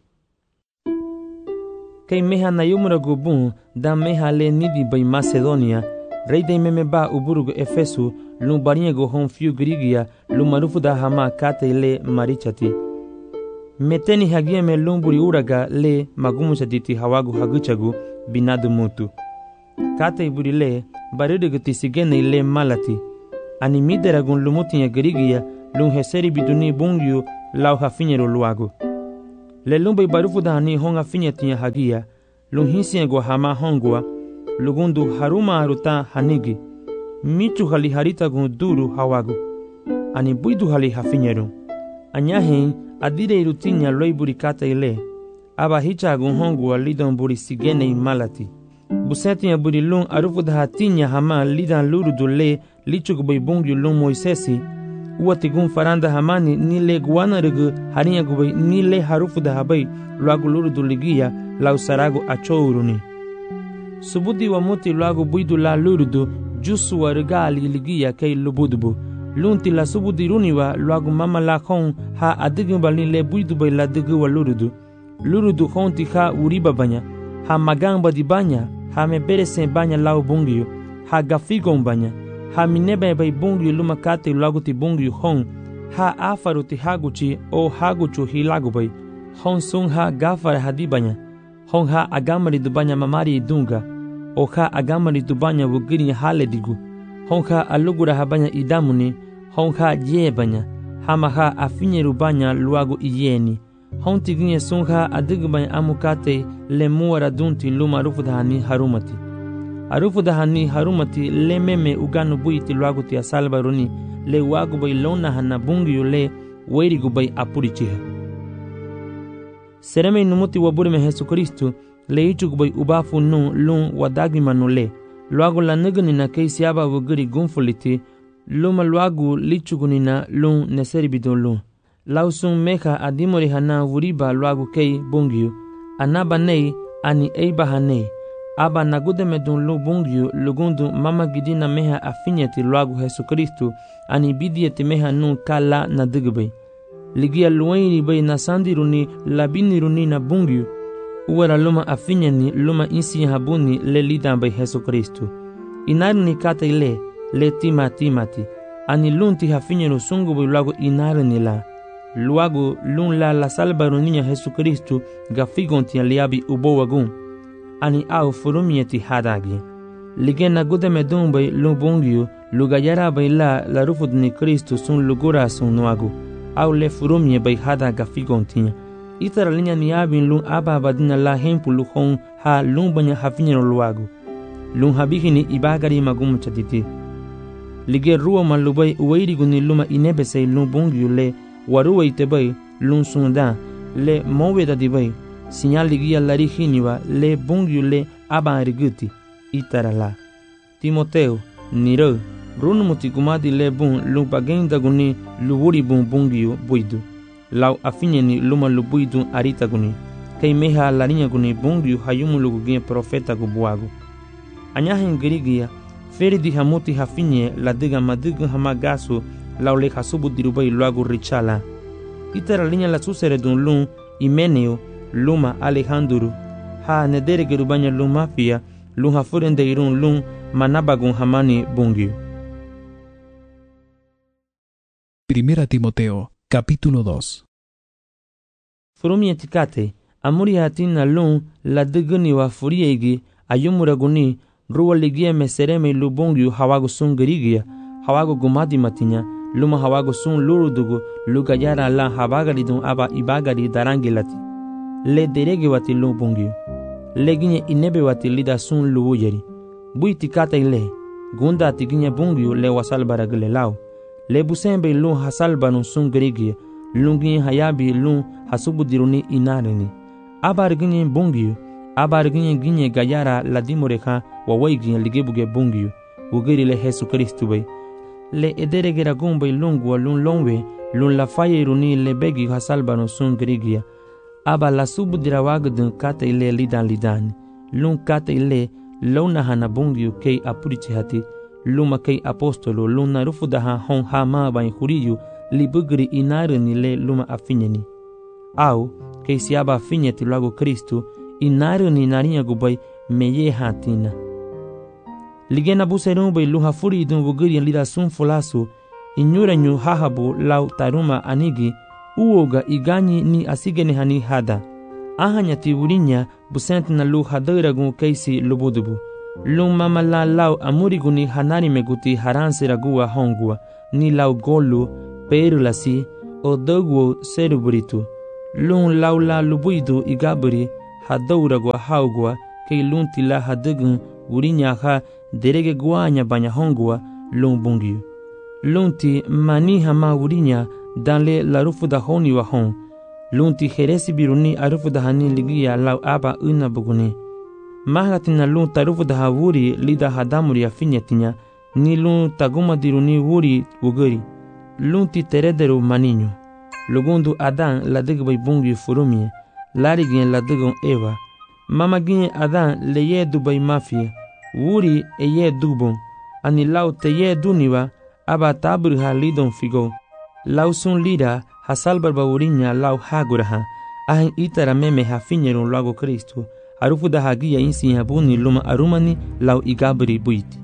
kei meha na yumura gubun da meha le nidi bai Macedonia rei de meme ba uburugo Efesu lum bariego hon fiu grigia lumarufu da hama kate le marichati meteni hagie me lumburi uraga le magumucha diti hawagu haguchagu binadu mutu. Kata iburile baridugati sigene ile malati. Ani mideragun lumutinha gerigia lun heseri biduni bungyu lau hafinyeru luagu. Le lumbai barufu dahani hong hafinyetinha hagia lun hisiego hama hongua lugundu haruma haruta hanigi. Michu hali haritagun duru hawagu. Ani buidu hali hafinyeru. Anyahin adire irutinya loiburi kata ile. Aba hichagun hongua lidon buri sigene malati. Busetinya buri lun arufu dahatinya hama lidan lurudu le lichugubay bungyu lun Moisesi. Uatigun faranda hamani nile guanarug harinya gubay nile harufu dahabay luagu lurudu ligia lau saragu achouruni. Subudi wa muti luagu buidu la lurudu jusu wa rigali ligia kay lubudubu. Lunti la subudi runiwa luagu mama la khon ha adigin balin le buidu bay la digu wa lurudu. Lurudu khonti ha uriba banya. Ha magamba di banya. Ha mebere sen banya lau bungyu. Ha gafigon banya. Ha minebe bay bungyu luma kate luagu ti bungyu hon. Ha afaru ti haguchi o haguchu hilagu bay. Hon sun ha gafara hadibanya. Hon ha agamari dubanya mamari idunga. O ha agamari dubanya wugiri hale digu. Hon ha alugura habanya idamuni. Hon ha ye banya. Hama ha afinyeru banya luagu iyeni. Hon tiginye sun ha adigubanya amukate le muara dunti luma rufudhani harumati. Arufu dahani harumati le meme uganu buiti luagu ti asalba runi le wagu bay lona hana bungyu le weirigu bay apurichiha. Sereme numuti waburime Jesu Kristu le ichugu bay ubafu nu lun wadagimanu le luagu la nigani kei siaba wugiri gunfuliti luma luagu lichugunina lun neseri bidon lun. Lausun meha adimori hana wuriba luagu kei bungyu anaba nei ani eiba hanei. Aba nagude medun lu bungyu lugundu mama gidina meha afinyeti luagu Jesu Kristu ani bidieti meha nun kala na digubay. Ligia luwaini bay na sandiruni labiniruni na bungyu. Uwara luma afinyeni luma insi habuni le lidan bay Jesu Kristu. Inarni kata ile le timati. Ani lunti hafinyenu sungu bay luagu inarni la. Luagu lun la salbaruninya Jesu Kristu gafigonti aliabi ubowagun. Ani au furumieti hadagi. Ligena gude medumbay lubungyu lugayara bay la rufudni Kristu sun lugura sun nuagu. Au le furumie bay hadaga figontinya. Itara linya ni abin lun aba badina la hempu luhon ha lumbanya hafinyero luagu. Lun habihini ibagari magumu chatiti. Lige ruwa malubay uwairigu ni luma inebesay lubungyu le waruwa itebay lun sundan le moweda dibay. Sinyal ligia larihiniwa le bungyu le abanriguti itarala. Timoteo, niro, runumuti kumadi le bun lupagenda guni luburi bun bungyu buidu. Lau afinyeni luma lubuidu arita guni. Kei meha larinya guni bungyu hayumu lugugie profeta gubuagu. Anyahen girigia, feri di hamuti hafinye la diga madigu hamagasu lau le hasubu dirubai luagu richala. Itaralinya la susere dun lun Imeneo luma Alejandro ha nedere gerubanya luma fia lun hafurende irun lun manabagun hamani bungyu. Primera Timoteo, capítulo 2. Furumi etikate, amuri hatina lun la diguni wa furiegi ayumuraguni ruwa ligia mesereme lubungyu hawagu sun gerigia hawagu gumadi matinya luma hawagu sun lurudugu lugayara la habagari dun aba ibagari darangi lati. Le derege wati lu bungyu. Le ginye inebe wati lida sun luwu yeri. Buiti kata ile. Gunda ati ginye bungyu le wasal baragile lao. Le busembe lu hasal banu sun gerigi. Lu ginye hayabi lu hasubu diruni inarini. Abar ginye bungyu. Abar ginye gayara la dimoreka wawai ginye ligebuge bungyu. Ugeri le Jesu Kristu bay. Le ederege ragumbe lungwa lun longwe. Lun la faye iruni le begi hasal banu sun gerigi. Aba la subu dirawagdun kata ile lidan. Lun kata ile lona hana bungyu kei apurichi hati. Luma kei apostolo luna rufudaha hon hama bain huriyu libugri inarani le luma afinyeni. Au kei siaba afinyeti lago Kristu inarani narinya gubay meye hatina. Ligena buserun bay luha furi dun bugri lida sun fulasu inyuranyu hahabu lau taruma anigi. Uoga igani ni asigene hani hada. ahanya ti wurinya busent na lu hadaragu kaisi lubudubu. Lung mama la lau amuriguni hanari meguti haransi ragua hongua, ni lau golu, perulasi, o dogu seruburitu. Lung lau la lubuidu igaburi, hadauragua haugua, kei lunti la hadagun, wurinya ha derege guanya banya hongua, lung bungiu. Lunti mani hama wurinya, danle la rufu da honi wa hong. Lunti heresi biruni arufu da hani ligia lau aba una buguni. Mahatina lun tarufu da wuri lida hadamuri afinyetinya, ni lun taguma diruni wuri wuguri. Lunti terederu maninho. Lugundu Adan la digbai bungi furumie, larigien la digon Eva. Mamagien Adan le ye dubai mafia, wuri e ye dubon, ani lau te ye duniwa, aba tabru ha lidon figo. Lau sun lira ha salbarba urinya lau haguraha, ahin itara meme ha finyeron lago Cristo. Arufu da hagia insi habuni luma arumani lau igabri buiti.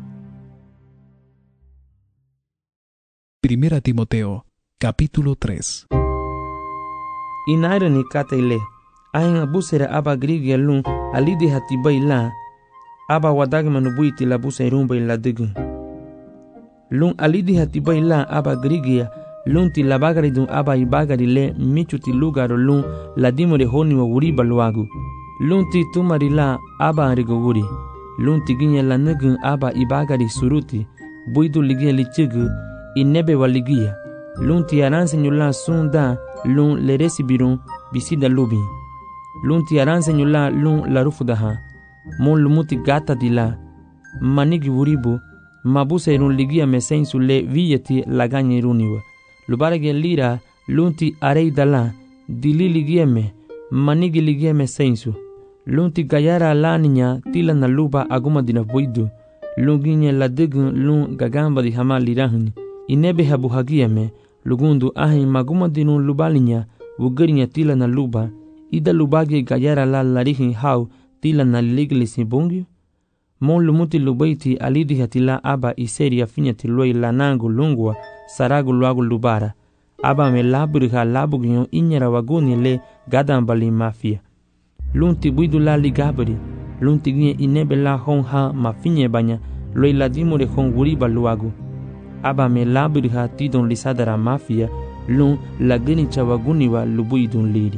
Primera Timoteo, capítulo 3. Inairani kataile, ahin abusera aba grigia lun alidi hatibai la, aba wadagmanu buiti la busa rumbai la digun. Lun alidi hatibai la aba grigia, lun ti labagari dun aba ibagari le michuti lugaro lun la dimore honi wa wuriba luagu. Lunti tumari la aba rigo wuri. Lunti ginya la nugun aba ibagari suruti. Buidu ligia lichigu inebe wa ligia. Lunti aransenyu la sunda lun le resibirun bisida lubin. Lunti aransenyu la lun la rufudaha. Mon lumuti gata di la. Manigi wuribu. Mabuse irun ligia mesensu le viyeti la ganya iruniwa. Lubarage lira lunti areida la. Dili ligia me. Manigi ligia mesensu. Lunti gayara la niña tila na luba aguma dina buidu. Lunginya la digun lun gagamba di hama lirahni. Inebe habu hagiame. Lugundu ahin maguma dinun lubalinya. Wugarinya tila na luba. Ida lubagi gayara la larihin hau tila na liglisi bungyu. Mon lumuti lubaiti alidi hatila aba iseri afinya tiloi lanangu lungwa saragu luagu lubara. Aba me laburiha labugyo inyara waguni le gadambali mafia. Lunti buidu la ligabri, lunti gie inebe la hong ha mafinye banya, loi la dimore hong wuriba luagu. Aba me labri ha tidon lisadara mafia, lun la geni chawaguniwa lubuidun liri.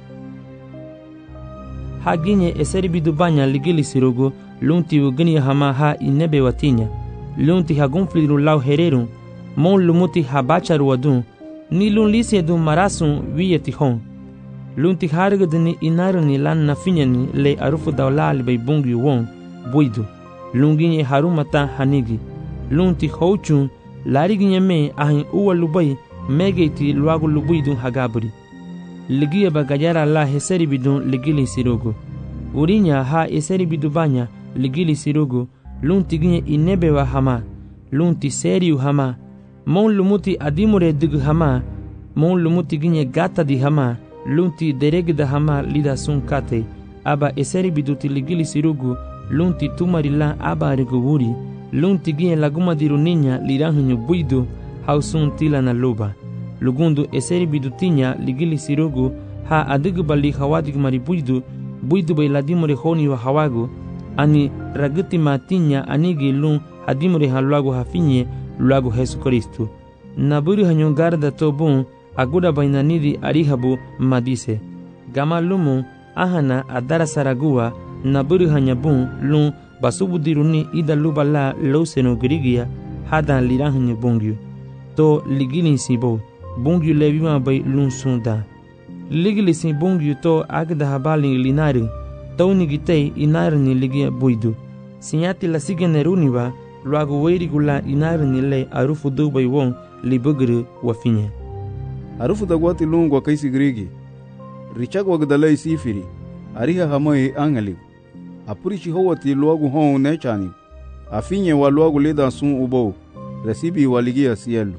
Ha ginye eseri bidu banya ligili sirugu, lunti ugeni hama ha inebe watinya. Lunti ha gunfliru lau hererun, mon lumuti ha bacharu wadun, ni lun lisi edun marasun wiyeti hong. Lunti hargadini inarani lan nafinyani le arufu daulali bay bungi won buidu. Lunginye harumata hanigi. Lunti houchun lariginye me ahin uwa lubai megeiti luagu lubuidun hagabri. Ligia bagayara la heseri bidun ligili sirugu. Urinya ha eseri bidu banya ligili sirugu. Lunti ginye inebewa hama. Lunti seriu hama. Mon lumuti adimure digu hama. Mon lumuti ginye gata di hama. Lunti deregda hama lida sun kate. Aba eseri biduti ligili sirugu. Lunti tumarila aba riguguri. Lunti ginye laguma diru niña lirahinyu buidu. Hausun tila na luba. Lugundu eseri bidutinya ligili sirugu. Ha adigu bali hawadig mari buidu. Buidu bay ladimure honi wa hawagu. Ani raguti matinya anigi lun hadimure haluagu hafinye luagu Jesu Kristu. Naburi hanyo garda tobun. Aguda bainanidi arihabu madise. Gama lumu ahana adara saragua naburi hanyabun lun basubu diruni ida luba la loseno grigia hadan lirahanyu bungyu. To ligilin sibo bungyu levima bay lun sunda. Ligilisin bungyu to agda habali linari. Tauni gitei inarni ligia buidu. Sinyati la sigeneruniwa luagu weirigula inarni le arufu dubay won libugru wafinye. Arufu dagwati lungwa kaisi grigi. Richagu wagdalai sifiri. Ariha hamai angaligu. Apurichi howati luagu hon nechani. Afinye wa luagu lida sun ubo. Recibi waligia cielo.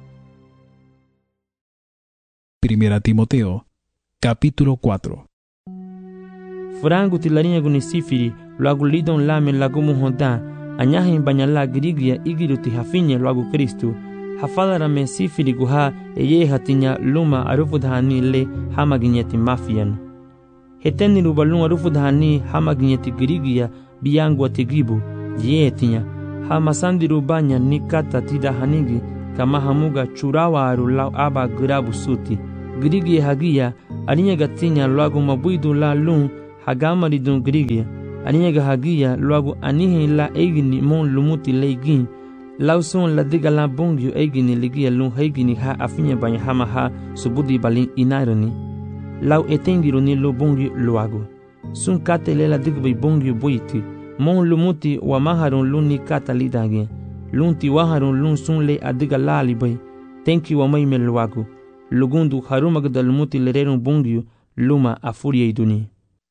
Primera Timoteo, capítulo 4. Frangu tilarinya guni sifiri. Luagu lidon lame lagumu honda. Anyahin banyala grigia igiruti hafinye luagu Kristu. Hafadara me sifiri guha eye hatinya luma arufudhani le hamaginyeti mafian. heteni rubalun arufudhani hamaginyeti girigia biyangu atigibu yeetinya hamasandi rubanya nikata tida hanigi kama hamuga churawa arulau aba girabu suti girigia hagia aninya gatinya luagu mabuidu la lun hagamaridun girigia aninya hagia luagu anihi la eigini mon lumuti leigin lauson la diga la bongyu eigini ligia lun heigini ha afinya banya hama ha subudi balin inaironi lau etengiru ni lo bongyu luagu sun kate lela digbai bongyu buiti mon lumuti wa maharun lun ni kata lidage lunti waharun lun sun le adiga la libai tenki wa mai meluagu lugundu harumagda lumuti lererun bongyu luma afuria iduni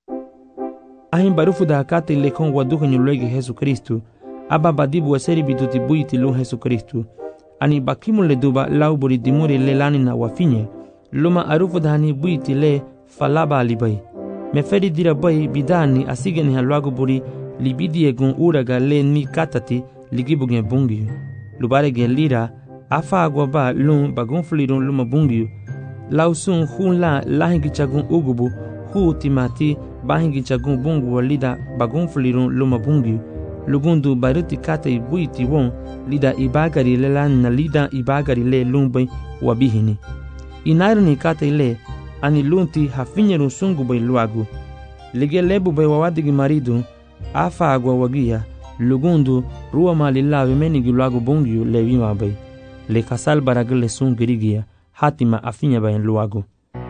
ahin barufu da kate lekon waduhanyu luegi Jesu Kristu aba badibu waseri bituti buiti lun Jesu Kristu ani bakimu le duba lau buri dimuri le lanina wafinye luma arufu dahani buiti le falaba alibai meferi dira bai bidani asigeni haluagu buri libidie gun uraga le ni katati ligibugen bungiu lubare gen lira afa agwa ba lun bagun flirun luma bungiu lausun hun la lahingi chagun ugubu hu timati bahingi chagun bungu walida bagun flirun luma bungiu lugundu baruti kate buiti won lida ibagari le lan na lida ibagari le lumbai wabihini inairni kate le ani lunti hafinyeru sungu bai luagu lige lebu bai wawadigi maridu afa agwa wagia lugundu ruwa malila menigi luagu bungiu lewima bai le kasal baragale sun girigia hatima afinya bai luagu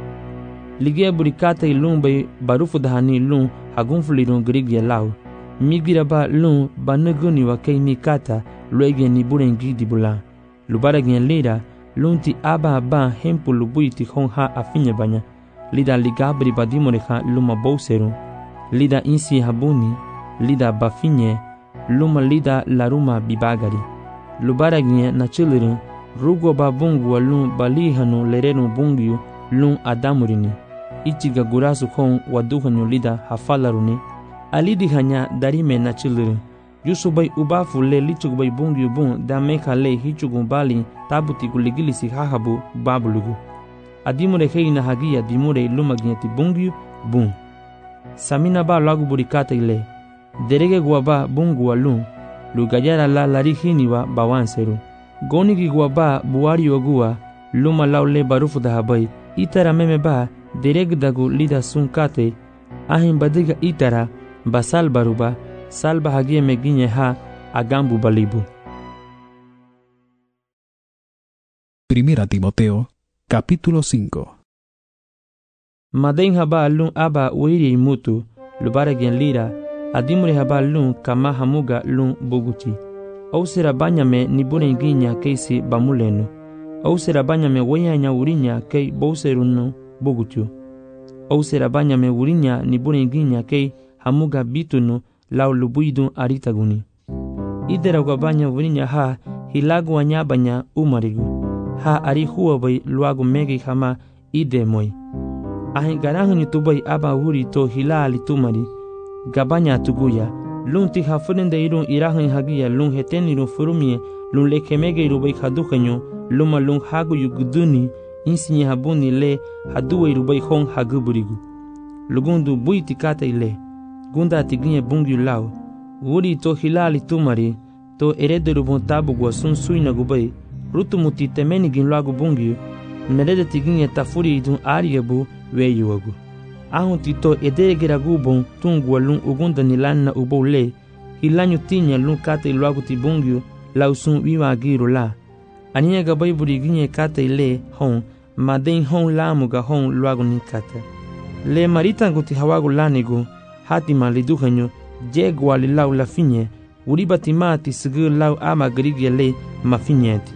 lige burikate lun bai barufu dahani lun hagunfulirun girigia lau migira ba lun banaguni wa kei ni kata luege ni burengi dibula lubara gen lira lunti aba ba hempu lubuiti hon ha afinya banya lida ligabri badimore ha luma bouseru lida insi habuni lida bafinye luma lida laruma bibagari lubara gen na chilirin rugo ba bungu wa lun balihanu lerenu bungiu lun adamurini ichiga gurasu hon waduhanyu lida hafalaruni alidi hanya darime na chilirin yusubai ubafu le lichugbai bungiu bun da meka le hichugun bali tabuti guligilisi hahabu babulugu adimure heina hagia dimure lumaginyati bungiu bun samina ba lagu burikata ile derege guaba bungu walun lugayara la larihini wa bawanseru gonigi guaba buari ogua luma laule barufu da habai itara meme ba dereg dagu lida sunkate ahin badiga itara basal baruba salba hagia meginye ha agambu balibu. Primera Timoteo, capítulo 5. Maden haba lun aba uiri mutu, lubare gen lira, adimure haba lun kama hamuga lun buguti. Au sera banyame ni burenginya keisi bamulenu. Au sera banyame weyanya urinya kei bouserunu bugutu. Au sera banyame urinya ni burenginya kei hamuga bitunu lau lubuidun aritaguni. Idera gabanya urinya ha hilagu wanyabanya umarigu. Ha ari huwa bai luagu megi hama ide moi. Ahin garahuni tubai aba huri to hilali tumari. Gabanya tuguya. Lunti hafurinde irun irahun hagia lun hetenirun furumie lun lekemege irubai hadukanyo luma lun hagu yuguduni insinye habuni le haduwe irubai hon haguburigu. Lugundu buiti kata ile. Gunda tiginye bungi lau. Wuri to hilali tumari to erederu bon tabu gwa sun suina gubai. Rutumuti temeni gin lagu bungi merede tiginye tafuri idun ariyabu weyuwagu. Ahun tito edegera gubon tungu walun ugunda nilanna ubo le hilanyu tinya lun kate lagu tibungi lausun wiwa agiru la. Aniya gabai buri ginye kate le hon maden hon lamuga hon lagu nikate. Le marita guti hawagu lanigu hatima liduhanyo jegwa li lau la finye uribati mati sigu lau ama grigye le mafinyeti.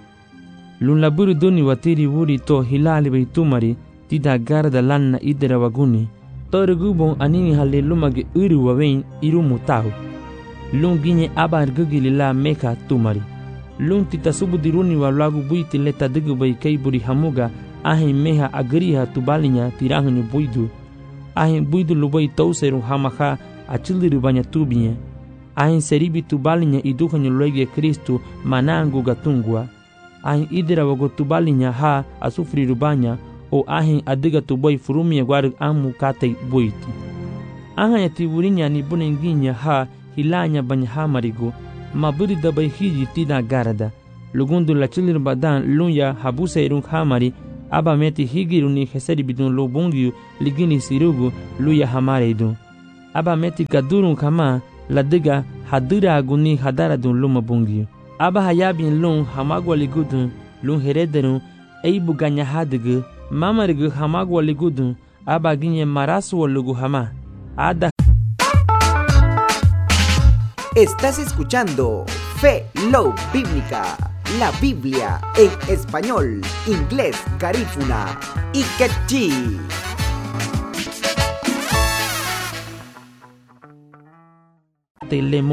Lun laburu duni watiri wuri to hilali bai tumari tida garda lanna idera waguni. Toru gubon anini hale lumage uru wawein irumu tahu. Lun ginye abar gugili la meka tumari. Lun tita subudiruni wa lagu buiti leta digu bai kei buri hamuga ahin meha agriha tubalinya tirahunyu buidu. Ahin buidu lubai tauseru hamaha achiliru banya tubinye. Ahin seribi tubalinya iduhanyu loige Kristu manangu gatungwa. Ahin idira wago tubalinya ha asufri rubanya o ahin adiga tu boy furumi guarug amu katay boyti. Ahanya tiburinya ni bunenginya ha hilanya banyaha marigo, maburi dabay hiji tina garada. Lugundu la chilir badan lunya habuse irung hamari, aba meti higiru ni heseri bidun lobungiu ligini sirugu luya hamare idun. Aba meti kadurung kama ladiga hadira aguni hadara dun luma bungiu. Aba hayabin lung hamagwa ligudun lung herederun eibu ganya hadigu mamarigu hamagwa ligudun aba ginye marasu lugu hama. Ada. Estás escuchando Fe Love Bíblica, la Biblia en español, inglés, garífuna y quechí.